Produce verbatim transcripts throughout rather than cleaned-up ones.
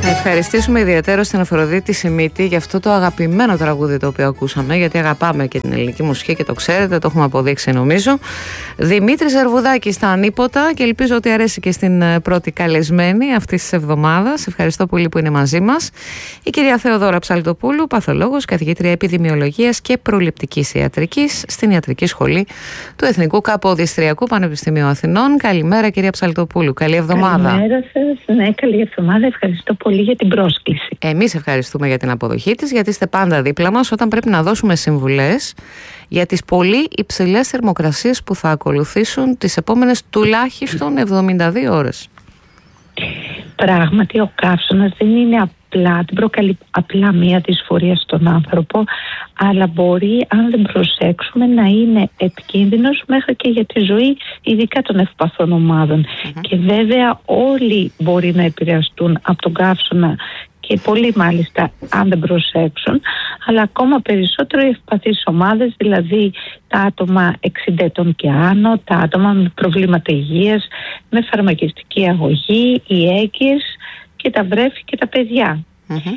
ευχαριστήσουμε ιδιαίτερα στην Αφροδίτη Σιμίτη για αυτό το αγαπημένο τραγούδι το οποίο ακούσαμε, γιατί αγαπάμε και την ελληνική μουσική και το ξέρετε, το έχουμε αποδείξει νομίζω. Δημήτρης Ζερβουδάκης στα Ανίποτα, και ελπίζω ότι αρέσει και στην πρώτη καλεσμένη αυτής της εβδομάδας. Ευχαριστώ πολύ που είναι μαζί μας. Η κυρία Θεοδόρα Ψαλτοπούλου, παθολόγος, καθηγήτρια επιδημιολογίας και προληπτικής ιατρικής στην Ιατρική Σχολή του Εθνικού Καποδιστριακού Πανεπιστημίου Αθηνών. Καλημέρα κυρία Ψαλτοπούλου, καλή εβδομάδα. Καλημέρα σας, ναι, καλή εβδομάδα, ευχαριστώ πολύ για την πρόσκληση. Εμείς ευχαριστούμε για την αποδοχή της, γιατί είστε πάντα δίπλα μας όταν πρέπει να δώσουμε συμβουλές για τις πολύ υψηλές θερμοκρασίες που θα ακολουθήσουν τις επόμενες τουλάχιστον εβδομήντα δύο ώρες. Πράγματι ο καύσωνας δεν είναι απλά, δεν προκαλεί απλά μία δυσφορία στον άνθρωπο, αλλά μπορεί, αν δεν προσέξουμε, να είναι επικίνδυνος μέχρι και για τη ζωή, ειδικά των ευπαθών ομάδων. Mm-hmm. Και βέβαια όλοι μπορεί να επηρεαστούν από τον καύσωνα, και πολλοί μάλιστα αν δεν προσέξουν, αλλά ακόμα περισσότερο οι ευπαθείς ομάδες, δηλαδή τα άτομα εξήντα ετών και άνω, τα άτομα με προβλήματα υγείας, με φαρμακευτική αγωγή, οι έγκυες και τα βρέφη και τα παιδιά. Mm-hmm.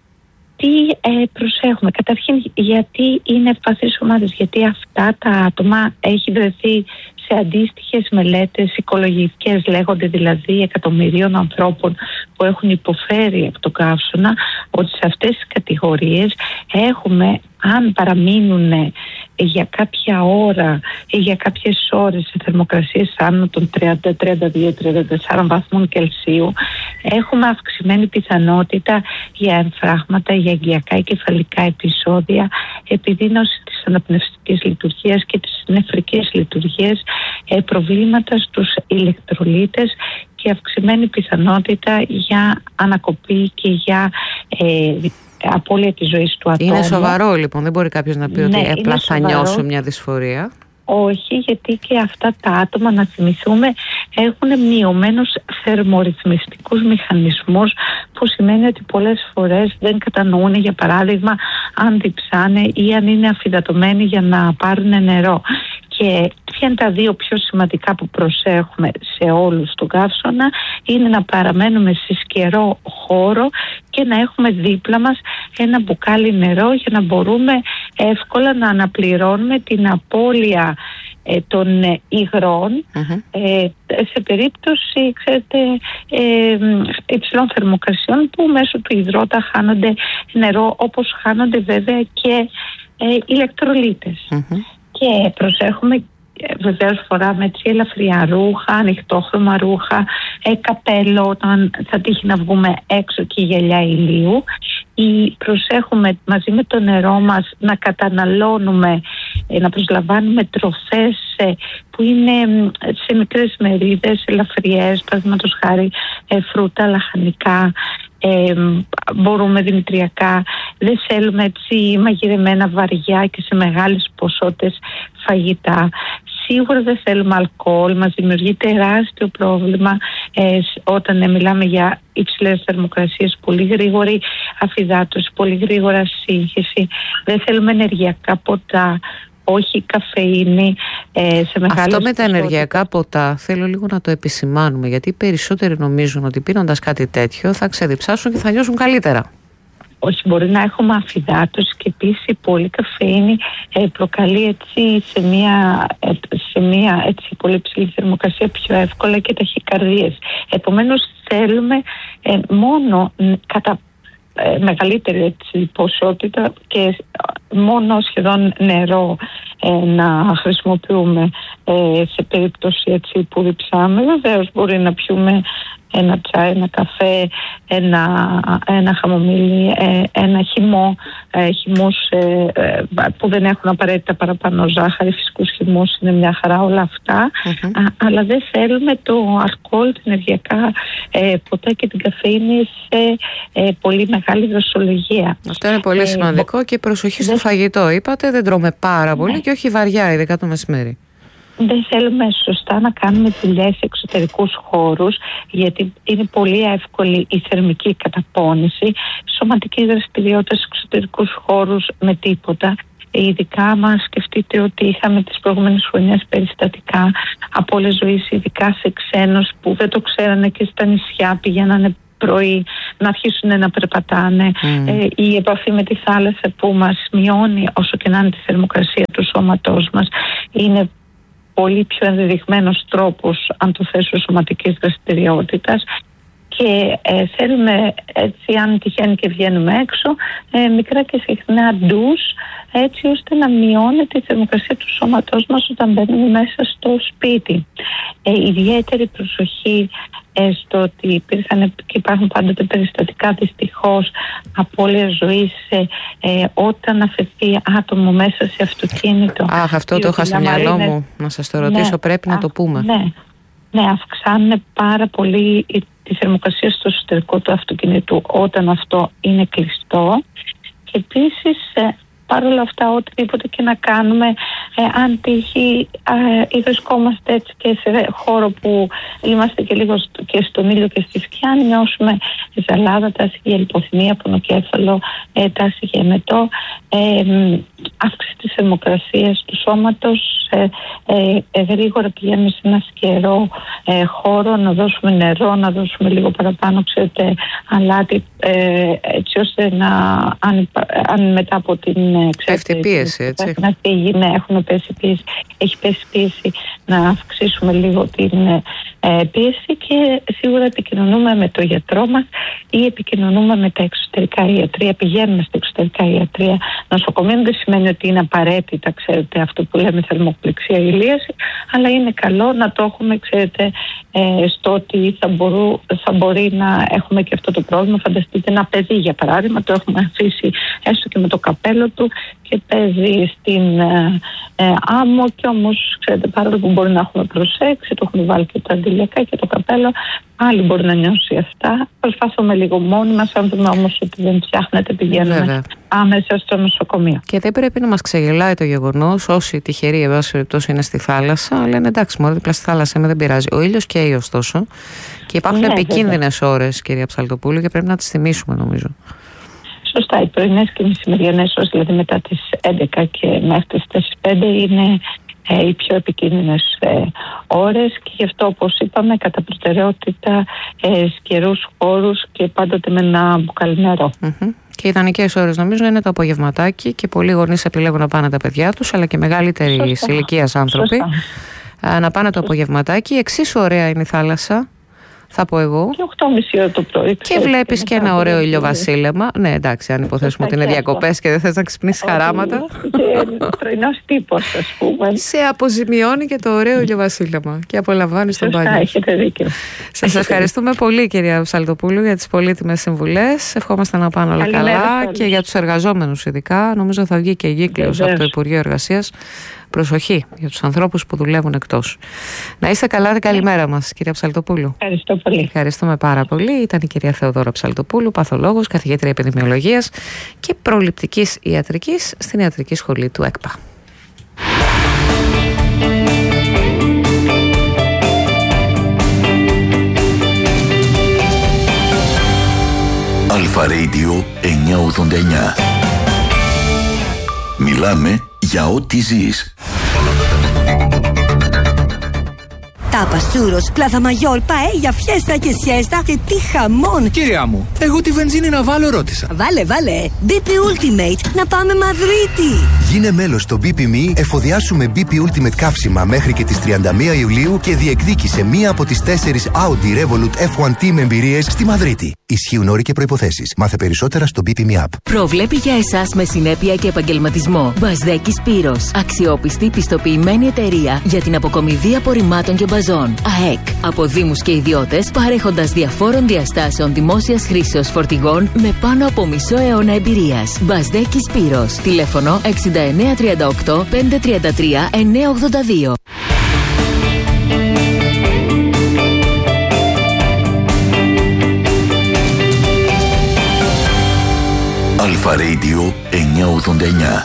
Τι ε, προσέχουμε? Καταρχήν, γιατί είναι ευπαθείς ομάδες? Γιατί αυτά τα άτομα έχει βρεθεί σε αντίστοιχες μελέτες οικολογικές, λέγονται δηλαδή εκατομμυρίων ανθρώπων που έχουν υποφέρει από το καύσωνα, ότι σε αυτές τις κατηγορίες έχουμε, αν παραμείνουν για κάποια ώρα ή για κάποιες ώρες σε θερμοκρασίες άνω των τριάντα, τριάντα δύο, τριάντα τέσσερα βαθμών Κελσίου, έχουμε αυξημένη πιθανότητα για εμφράγματα, για εγκιακά ή κεφαλικά επεισόδια, επιδείνωση της αναπνευστικής λειτουργίας και της νεφρικής λειτουργίας, προβλήματα στους ηλεκτρολίτες και αυξημένη πιθανότητα για ανακοπή και για ε, απώλεια της ζωής του ατόμου. Είναι σοβαρό λοιπόν, δεν μπορεί κάποιος να πει ναι, ότι απλά θα νιώσω μια δυσφορία. Όχι, γιατί και αυτά τα άτομα, να θυμηθούμε, έχουν μειωμένους θερμορυθμιστικούς μηχανισμούς, που σημαίνει ότι πολλές φορές δεν κατανοούν, για παράδειγμα, αν διψάνε ή αν είναι αφυδατωμένοι για να πάρουν νερό. Και ποια είναι τα δύο πιο σημαντικά που προσέχουμε σε όλους τον καύσωνα? Είναι να παραμένουμε σε σκερό χώρο και να έχουμε δίπλα μας ένα μπουκάλι νερό για να μπορούμε εύκολα να αναπληρώνουμε την απώλεια ε, των ε, υγρών uh-huh. ε, σε περίπτωση, ξέρετε, ε, υψηλών θερμοκρασιών, που μέσω του υδρότα χάνονται νερό, όπως χάνονται βέβαια και ε, ηλεκτρολίτες. Uh-huh. Και προσέχουμε, βεβαίως φοράμε έτσι ελαφριά ρούχα, ανοιχτόχρωμα ρούχα, ε, καπέλο όταν θα τύχει να βγούμε έξω, και γυαλιά ηλίου. Ή προσέχουμε μαζί με το νερό μας να καταναλώνουμε, ε, να προσλαμβάνουμε τροφές ε, που είναι σε μικρές μερίδες, ελαφριές, παραδείγματος χάρη ε, φρούτα, λαχανικά, Ε, μπορούμε δημητριακά. Δεν θέλουμε έτσι μαγειρεμένα βαριά και σε μεγάλες ποσότητες φαγητά. Σίγουρα δεν θέλουμε αλκοόλ, μας δημιουργεί τεράστιο πρόβλημα ε, όταν ε, μιλάμε για υψηλές θερμοκρασίες, πολύ γρήγορη αφυδάτωση, πολύ γρήγορα σύγχυση. Δεν θέλουμε ενεργειακά ποτά, όχι καφεΐνη ε, σε μεγάλες. Αυτό με τα ενεργειακά ποτά θέλω λίγο να το επισημάνουμε, γιατί οι περισσότεροι νομίζουν ότι πίνοντας κάτι τέτοιο θα ξεδιψάσουν και θα νιώσουν καλύτερα. Όχι, μπορεί να έχουμε αφυδάτωση, και επίσης η πολύ καφεΐνη ε, προκαλεί έτσι σε μια, ε, σε μια έτσι, πολύ ψηλή θερμοκρασία πιο εύκολα και ταχυκαρδίες. Επομένως θέλουμε ε, μόνο ε, κατά ε, μεγαλύτερη έτσι, ποσότητα και μόνο σχεδόν νερό ε, να χρησιμοποιούμε ε, σε περίπτωση έτσι, που διψάμε. Βεβαίως μπορεί να πιούμε ένα τσάι, ένα καφέ, ένα, ένα χαμομήλι, ένα χυμό, χυμούς που δεν έχουν απαραίτητα παραπάνω ζάχαρη, φυσικούς χυμούς, είναι μια χαρά όλα αυτά. Mm-hmm. Α, αλλά δεν θέλουμε το αλκοόλ, την ενεργειακά ποτά και την καφεΐνη σε ε, πολύ μεγάλη δοσολογία. Αυτό είναι πολύ ε, σημαντικό ε, και προσοχή στο δε... φαγητό. Είπατε, δεν τρώμε πάρα πολύ, ναι. Και όχι βαριά, ειδικά το μεσημέρι. Δεν θέλουμε σωστά να κάνουμε δουλειές σε εξωτερικούς χώρους, γιατί είναι πολύ εύκολη η θερμική καταπώνηση. Σωματική δραστηριότητα σε εξωτερικούς χώρους με τίποτα. Ειδικά άμα σκεφτείτε ότι είχαμε τις προηγούμενες χρονιές περιστατικά απώλειας ζωής, ειδικά σε ξένους που δεν το ξέρανε και στα νησιά πηγαίνανε πρωί να αρχίσουν να περπατάνε, mm. ε, η επαφή με τη θάλασσα που μας μειώνει όσο και να είναι τη θερμοκρασία του σώματός μας, είναι πολύ πιο ενδεδειγμένος τρόπος, αν το θέσω, σωματικής δραστηριότητας. Και ε, θέλουμε, έτσι, αν τυχαίνει και βγαίνουμε έξω, ε, μικρά και συχνά ντους, έτσι ώστε να μειώνεται η θερμοκρασία του σώματός μας όταν μπαίνουμε μέσα στο σπίτι. Ε, ιδιαίτερη προσοχή ε, στο ότι υπήρχαν και υπάρχουν πάντοτε περιστατικά, δυστυχώς, απώλειας ζωής ε, ε, όταν αφαιθεί άτομο μέσα σε αυτοκίνητο. Αχ, αυτό το είχα στο μυαλό μου, να σας το ρωτήσω, ναι, πρέπει α, να το πούμε. Ναι, ναι, αυξάνουν πάρα πολύ τη θερμοκρασία στο εσωτερικό του αυτοκινήτου όταν αυτό είναι κλειστό. Και επίσης, παρ' όλα αυτά, οτιδήποτε και να κάνουμε, ε, αν τύχει ε, ή βρισκόμαστε έτσι και σε χώρο που είμαστε και λίγο στο, και στον ήλιο και στη σκιά, αν νιώσουμε ζαλάδα, τάση για λιποθυμία, πονοκέφαλο, ε, τάση για εμετό, ε, αύξηση της θερμοκρασίας του σώματος, ε, ε, ε, γρήγορα πηγαίνουμε σε ένα σκερό ε, χώρο, να δώσουμε νερό, να δώσουμε λίγο παραπάνω, ξέρετε, αλάτι, ε, έτσι ώστε να, αν, αν μετά από την πέφτει πίεση, έτσι. Να φύγει, ναι, έχουν πέσει πίεση, έχει πέσει πίεση, να αυξήσουμε λίγο την ε, πίεση. Και σίγουρα επικοινωνούμε με το γιατρό μας ή επικοινωνούμε με τα εξωτερικά ιατρεία, πηγαίνουμε στα εξωτερικά ιατρεία νοσοκομείων. Δεν σημαίνει ότι είναι απαραίτητα, ξέρετε, αυτό που λέμε θερμοπληξία ή ηλίαση, αλλά είναι καλό να το έχουμε, ξέρετε, ε, στο ότι θα, μπορού, θα μπορεί να έχουμε και αυτό το πρόβλημα. Φανταστείτε ένα παιδί, για παράδειγμα, το έχουμε αφήσει έστω και με το καπέλο του και παίζει στην ε, ε, άμμο, και όμως, ξέρετε, παρόλο που μπορεί να έχουμε προσέξει, το έχουμε βάλει και τα αντιλιακά και το καπέλο, άλλοι μπορεί να νιώσει αυτά. Προσπαθούμε λίγο μόνοι μας, αν δούμε όμως ότι δεν φτιάχνεται, πηγαίνουμε Βέβαια. άμεσα στο νοσοκομείο. Και δεν πρέπει να μας ξεγελάει το γεγονός, όσοι τυχεροί, εν πάση περιπτώσει, είναι στη θάλασσα, λένε εντάξει, μόνο δίπλα στη θάλασσα είμαι, δεν πειράζει. Ο ήλιος καίει ωστόσο, και υπάρχουν ναι, επικίνδυνες ώρες, κυρία Ψαλτοπούλου, και πρέπει να τις θυμίσουμε, νομίζω. Σωστά, οι πρωινές και οι μεσημεριανές ώρες, δηλαδή μετά τις έντεκα και μέχρι τις τέσσερις πέντε, είναι ε, οι πιο επικίνδυνες ε, ώρες, και γι' αυτό, όπως είπαμε, κατά προτεραιότητα ε, σε καιρούς χώρους και πάντοτε με ένα μπουκάλι νερό. Mm-hmm. Και οι ιδανικές ώρες, νομίζω, είναι το απογευματάκι, και πολλοί γονείς επιλέγουν να πάνε τα παιδιά τους, αλλά και μεγαλύτεροι ηλικίας άνθρωποι. Σωστά. Να πάνε το απογευματάκι. Εξίσου ωραία είναι η θάλασσα, θα πω εγώ. Και οκτώ και μισή ώρα το πρωί. Και βλέπεις και ένα ωραίο ηλιοβασίλεμα. Ναι, εντάξει, αν υποθέσουμε ότι είναι διακοπές και δεν θες να ξυπνήσεις χαράματα. Και πρωινός τύπος, ας πούμε. Σε αποζημιώνει και το ωραίο ηλιοβασίλεμα και απολαμβάνεις τον μπάνιο. Έχετε δίκιο. Σας ευχαριστούμε πολύ, κυρία Ψαλτοπούλου, για τις πολύτιμες συμβουλές. Ευχόμαστε να πάνε όλα καλά, και για τους εργαζόμενους ειδικά. Νομίζω θα βγει και γύκλος από το Υπουργείο Εργασίας. Προσοχή για τους ανθρώπους που δουλεύουν εκτός. Να είστε καλά, καλημέρα μας, κυρία Ψαλτοπούλου. Ευχαριστώ πολύ. Ευχαριστούμε πάρα πολύ. Ήταν η κυρία Θεοδόρα Ψαλτοπούλου, παθολόγος, καθηγήτρια επιδημιολογίας και προληπτικής ιατρικής στην Ιατρική Σχολή του ΕΚΠΑ. Αλφα Radio εννιακόσια ογδόντα εννιά. Μιλάμε για ό,τι ζεις. Τάπας, τσούρος, πλάθα μαγιόρ, παέλια, φιέστα και σιέστα και τι χαμόν! Κυρία μου, εγώ τη βενζίνη να βάλω ρώτησα. Βάλε, βάλε! μπι πι Ultimate, να πάμε Μαδρίτη! Γίνε μέλος στο μπι πι εμ ι, εφοδιάσου με μπι πι Ultimate καύσιμα μέχρι και τις τριάντα μία Ιουλίου και διεκδίκησε μία από τις τέσσερις Audi Revolut εφ ουάν τι με εμπειρίες στη Μαδρίτη. Ισχύουν όροι και προϋποθέσεις. Μάθε περισσότερα στο μπι πι εμ ι App. Προβλέπει για εσάς με συνέπεια και επαγγελματισμό. Μπασδέκης Σπύρος. Αξιόπιστη, πιστοποιημένη εταιρεία για την αποκομιδή απορριμμάτων και μπαζών. ΑΕΚ. Από δήμους και ιδιώτες, παρέχοντας διαφόρων διαστάσεων δημόσιας χρήσεως φορτηγών με πάνω από μισό αιώνα εμπειρίας. Μπασδέκης Σπύρος. Τηλέφωνο εξήντα εννέα τριάντα οκτώ πεντακόσια τριάντα τρία εννιακόσια ογδόντα δύο. Αλφα Radio εννιακόσια ογδόντα εννιά.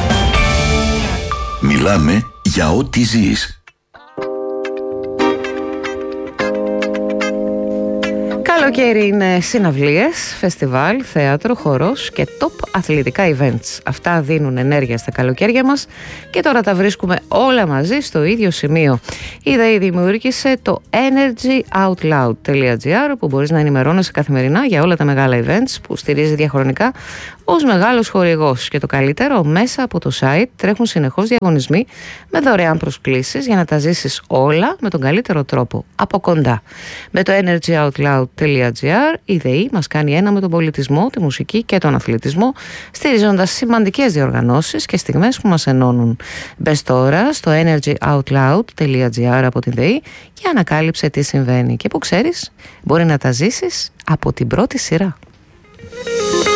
Μιλάμε για ό,τι ζεις. καλοκαίρι είναι συναυλίες, φεστιβάλ, θέατρο, χορός και top αθλητικά events. Αυτά δίνουν ενέργεια στα καλοκαίρια μας και τώρα τα βρίσκουμε όλα μαζί στο ίδιο σημείο. Η ΔΕΗ δημιούργησε το energyoutloud.gr που μπορείς να ενημερώνεσαι καθημερινά για όλα τα μεγάλα events που στηρίζει διαχρονικά ως μεγάλος χορηγός. Και το καλύτερο, μέσα από το site τρέχουν συνεχώς διαγωνισμοί με δωρεάν προσκλήσεις για να τα ζήσεις όλα με τον καλύτερο τρόπο, από κοντά. Με το energyoutloud.gr η ΔΕΗ μας κάνει ένα με τον πολιτισμό, τη μουσική και τον αθλητισμό, στηρίζοντας σημαντικές διοργανώσεις και στιγμές που μας ενώνουν. Μπες τώρα στο energyoutloud.gr από τη ΔΕΗ και ανακάλυψε τι συμβαίνει και που ξέρεις μπορεί να τα ζήσεις από την πρώτη σειρά.